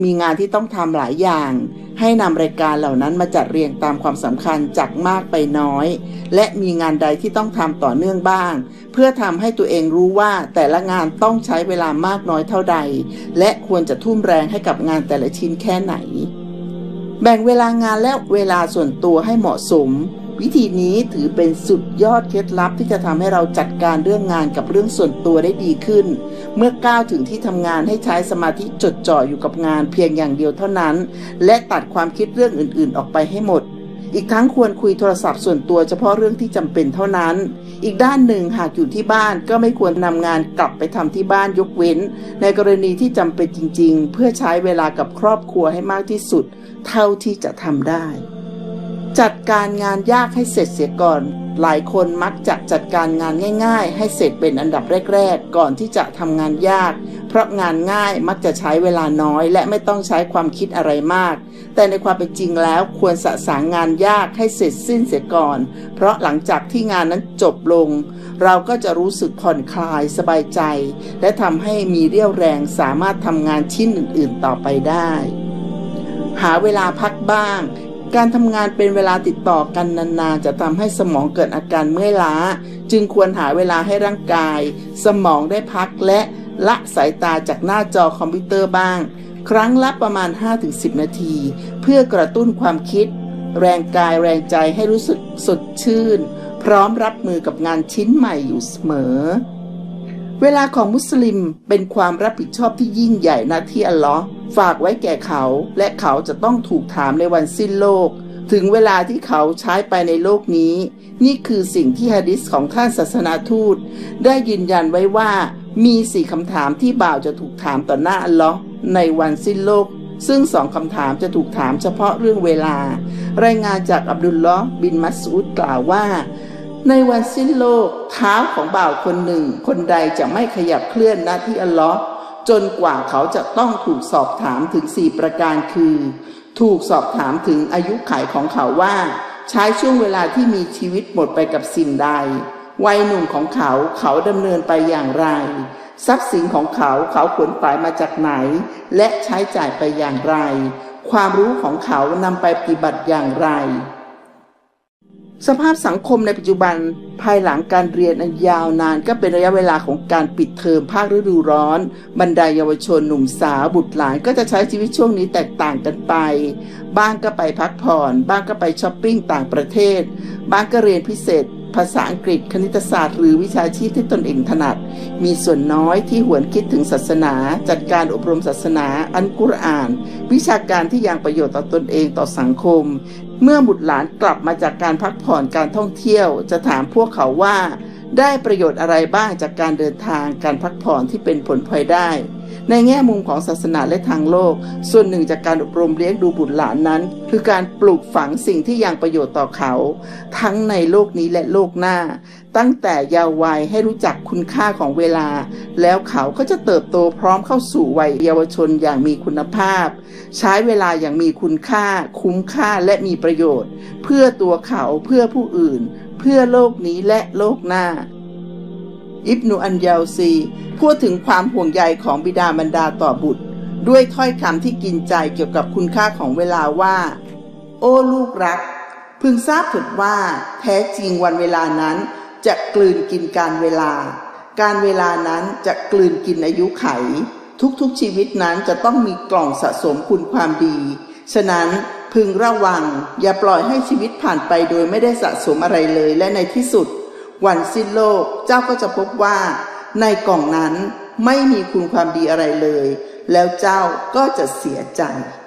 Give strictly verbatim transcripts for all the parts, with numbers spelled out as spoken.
มีงานที่ต้องทำหลายอย่างให้นำรายการเหล่านั้นมาจัดเรียงตามความสำคัญจากมากไปน้อยและมีงานใดที่ต้องทำต่อเนื่องบ้างเพื่อทำให้ตัวเองรู้ว่าแต่ละงานต้องใช้เวลามากน้อยเท่าใดและควรจะทุ่มแรงให้กับงานแต่ละชิ้นแค่ไหนแบ่งเวลางานและเวลาส่วนตัวให้เหมาะสมวิธีนี้ถือเป็นสุดยอดเคล็ดลับที่จะทำให้เราจัดการเรื่องงานกับเรื่องส่วนตัวได้ดีขึ้นเมื่อก้าวถึงที่ทำงานให้ใช้สมาธิจดจ่ออยู่กับงานเพียงอย่างเดียวเท่านั้นและตัดความคิดเรื่องอื่นๆออกไปให้หมดอีกทั้งควรคุยโทรศัพท์ส่วนตัวเฉพาะเรื่องที่จำเป็นเท่านั้นอีกด้านหนึ่งหากอยู่ที่บ้านก็ไม่ควรนำงานกลับไปทำที่บ้านยกเว้นในกรณีที่จำเป็นจริงๆเพื่อใช้เวลากับครอบครัวให้มากที่สุดเท่าที่จะทำได้จัดการงานยากให้เสร็จเสียก่อนหลายคนมักจะจัดการงานง่ายๆให้เสร็จเป็นอันดับแรกๆก่อนที่จะทำงานยากเพราะงานง่ายมักจะใช้เวลาน้อยและไม่ต้องใช้ความคิดอะไรมากแต่ในความเป็นจริงแล้วควรสะสางงานยากให้เสร็จสิ้นเสียก่อนเพราะหลังจากที่งานนั้นจบลงเราก็จะรู้สึกผ่อนคลายสบายใจและทำให้มีเรี่ยวแรงสามารถทำงานชิ้นอื่นๆต่อไปได้หาเวลาพักบ้างการทำงานเป็นเวลาติดต่อกันนานๆจะทำให้สมองเกิดอาการเมื่อยล้าจึงควรหาเวลาให้ร่างกายสมองได้พักและละสายตาจากหน้าจอคอมพิวเตอร์บ้างครั้งละประมาณ ห้าถึงสิบ นาทีเพื่อกระตุ้นความคิดแรงกายแรงใจให้รู้สึกสดชื่นพร้อมรับมือกับงานชิ้นใหม่อยู่เสมอเวลาของมุสลิมเป็นความรับผิดชอบที่ยิ่งใหญ่นะที่อัลลอฮ์ฝากไว้แก่เขาและเขาจะต้องถูกถามในวันสิ้นโลกถึงเวลาที่เขาใช้ไปในโลกนี้นี่คือสิ่งที่หะดีษของท่านศาสนาทูตได้ยืนยันไว้ว่ามีสี่คำถามที่บ่าวจะถูกถามต่อหน้าอัลลอฮ์ในวันสิ้นโลกซึ่งสองคำถามจะถูกถามเฉพาะเรื่องเวลารายงานจากอับดุลลอฮ์บินมัสอูดกล่าวว่าในวันสิ้นโลกเท้าของบ่าวคนหนึ่งคนใดจะไม่ขยับเคลื่อนณที่อัลลอฮ์จนกว่าเขาจะต้องถูกสอบถามถึงสี่ประการคือถูกสอบถามถึงอายุขัยของเขาว่าใช้ช่วงเวลาที่มีชีวิตหมดไปกับสิ่งใดวัยหนุ่มของเขาเขาดำเนินไปอย่างไรทรัพย์สินของเขาเขาขวนขวายมาจากไหนและใช้จ่ายไปอย่างไรความรู้ของเขานำไปปฏิบัติอย่างไรสภาพสังคมในปัจจุบันภายหลังการเรียนอันยาวนานก็เป็นระยะเวลาของการปิดเทอมภาคฤดูร้อนบรรดาเยาวชนหนุ่มสาวบุตรหลานก็จะใช้ชีวิตช่วงนี้แตกต่างกันไปบ้างก็ไปพักผ่อนบ้างก็ไปช้อปปิ้งต่างประเทศบ้างก็เรียนพิเศษภาษาอังกฤษคณิตศาสตร์หรือวิชาชีพที่ตนเองถนัดมีส่วนน้อยที่หวนคิดถึงศาสนาจัดการอบรมศาสนาอัลกุรอานวิชาการที่ยังประโยชน์ต่อตนเองต่อสังคมเมื่อบุตรหลานกลับมาจากการพักผ่อนการท่องเที่ยวจะถามพวกเขาว่าได้ประโยชน์อะไรบ้างจากการเดินทางการพักผ่อนที่เป็นผลพลอยได้ในแง่มุมของศาสนาและทางโลกส่วนหนึ่งจากการอบรมเลี้ยงดูบุตรหลานนั้นคือการปลูกฝังสิ่งที่ยังประโยชน์ต่อเขาทั้งในโลกนี้และโลกหน้าตั้งแต่เยาว์วัยให้รู้จักคุณค่าของเวลาแล้วเขาก็จะเติบโตพร้อมเข้าสู่วัยเยาวชนอย่างมีคุณภาพใช้เวลาอย่างมีคุณค่าคุ้มค่าและมีประโยชน์เพื่อตัวเขาเพื่อผู้อื่นเพื่อโลกนี้และโลกหน้าอิบนุอันยาซีพูดถึงความห่วงใยของบิดามารดาต่อบุตรด้วยถ้อยคำที่กินใจเกี่ยวกับคุณค่าของเวลาว่าโอ้ลูกรักพึงทราบเถิดว่าแท้จริงวันเวลานั้นจะกลืนกินการเวลาการเวลานั้นจะกลืนกินอายุไขทุกๆชีวิตนั้นจะต้องมีกล่องสะสมคุณความดีฉะนั้นพึงระวังอย่าปล่อยให้ชีวิตผ่านไปโดยไม่ได้สะสมอะไรเลยและในที่สุดวันสิ้นโลกเจ้าก็จะพบว่าในกล่องนั้นไม่มีคุณความดีอะไรเลยแล้วเจ้าก็จะเสียใจ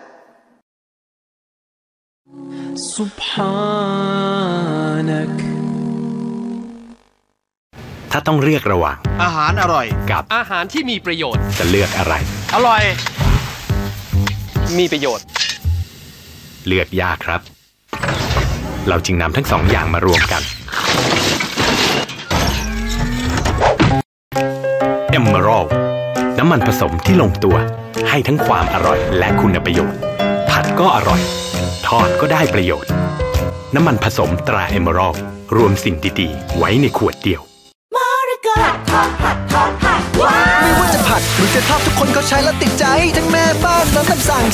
ซุบฮานักถ้าต้องเลือกระหว่างอาหารอร่อยกับอาหารที่มีประโยชน์จะเลือกอะไรอร่อยมีประโยชน์เลือกยากครับเราจึงนำทั้งสองอย่างมารวมกันEmerald น้ำมันผสมที่ลงตัวให้ทั้งความอร่อยและคุณประโยชน์ผัดก็อร่อยทอดก็ได้ประโยชน์น้ำมันผสมตรา Emerald รวมสิ่งดีๆไว้ในขวดเดียวไม่ว่าจะผัดหรือจะชอบทุกคนเขาใช้แล้วติดใจทั้งแม่บ้านน้องตำสั่ง